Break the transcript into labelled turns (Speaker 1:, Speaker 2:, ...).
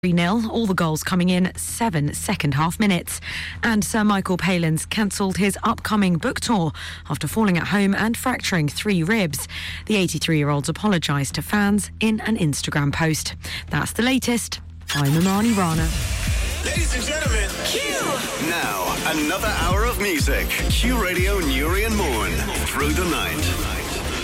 Speaker 1: 3-0, all the goals coming in 7 second-half minutes. And Sir Michael Palin's cancelled his upcoming book tour after falling at home and fracturing 3 ribs. The 83-year-old's apologised to fans in an Instagram post. That's the latest. I'm Imani Rana.
Speaker 2: Ladies and gentlemen,
Speaker 3: Q! Now, another hour of music. Q Radio Newry and Morn. Through the night.